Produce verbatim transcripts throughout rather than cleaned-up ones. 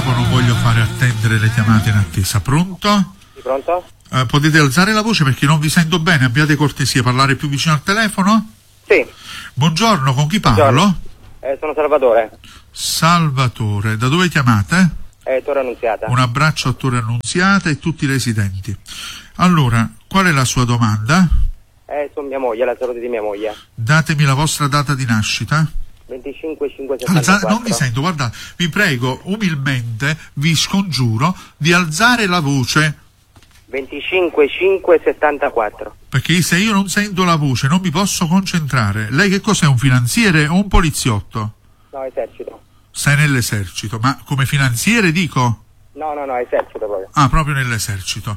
capo, non voglio fare attendere le chiamate in attesa. Pronto? Sì, pronto? Eh, potete alzare la voce perché non vi sento bene, abbiate cortesia, parlare più vicino al telefono? Sì. Buongiorno, con chi parlo? Buongiorno. Eh, sono Salvatore. Salvatore, da dove chiamate? Eh, Torre Annunziata. Un abbraccio a Torre Annunziata e tutti i residenti. Allora, qual è la sua domanda? Eh, sono mia moglie, la salute di mia moglie. Datemi la vostra data di nascita. venticinque cinque settantaquattro. Alza- non vi sento, guardate, vi prego umilmente, vi scongiuro di alzare la voce, venticinque cinque settantaquattro. perché se io non sento la voce non mi posso concentrare. Lei che cos'è, un finanziere o un poliziotto? No, esercito. Stai nell'esercito, ma come finanziere dico? No, no, no, esercito proprio. Ah, proprio nell'esercito.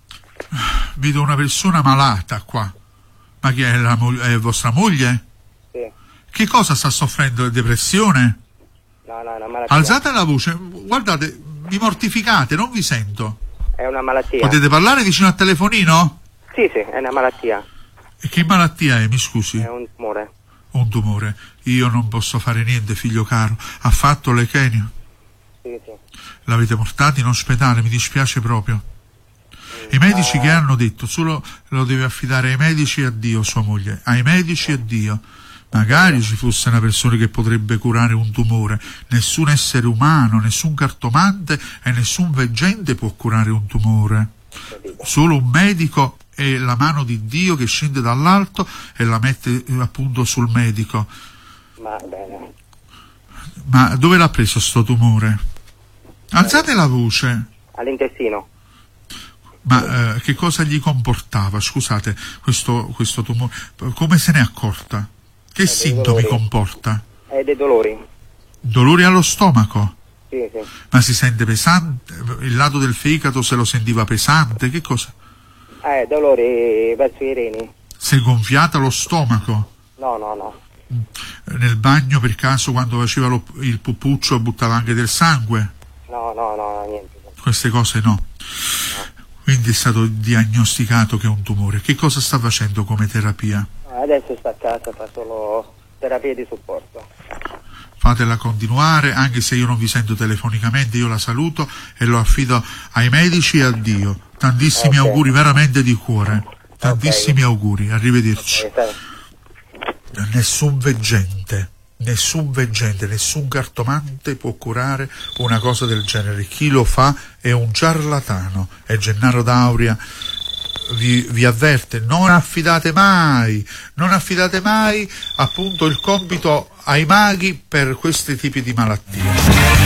Vedo una persona malata qua. Ma chi è, la mo- è vostra moglie? Sì. Che cosa sta soffrendo? Depressione? No, no, è una malattia. Alzate la voce, guardate, mi mortificate, non vi sento. È una malattia. Potete parlare vicino al telefonino? Sì, sì, è una malattia. E che malattia è, mi scusi? È un tumore. Un tumore. Io non posso fare niente, figlio caro. Ha fatto leuchemia? Sì, sì. L'avete portato in ospedale, mi dispiace proprio. I medici che hanno detto, solo lo deve affidare ai medici e a Dio, sua moglie. Ai medici e a Dio. Magari ci fosse una persona che potrebbe curare un tumore. Nessun essere umano, nessun cartomante e nessun veggente può curare un tumore. Solo un medico e la mano di Dio che scende dall'alto e la mette eh, appunto sul medico. Ma bene. Ma dove l'ha preso sto tumore? Alzate la voce. All'intestino. Ma eh, che cosa gli comportava? Scusate, questo, questo tumore. Come se ne è accorta? Che dei sintomi dolori. comporta? È dei dolori. Dolori allo stomaco? Sì, sì. Ma si sente pesante? Il lato del fegato se lo sentiva pesante? Che cosa? Eh, dolori verso i reni. Si è gonfiata lo stomaco? No, no, no. Nel bagno per caso quando faceva lo, il pupuccio buttava anche del sangue? No, no, no, niente. Queste cose no. Quindi è stato diagnosticato che è un tumore. Che cosa sta facendo come terapia? Adesso sta a casa, fa solo terapie di supporto. Fatela continuare, anche se io non vi sento telefonicamente, io la saluto e lo affido ai medici e a Dio. Tantissimi Okay. auguri veramente di cuore. Tantissimi Okay. auguri, arrivederci. Eh, sai. Nessun veggente, nessun veggente, nessun cartomante può curare una cosa del genere. Chi lo fa è un ciarlatano. E Gennaro D'Auria vi, vi avverte: non affidate mai, non affidate mai appunto il compito ai maghi per questi tipi di malattie.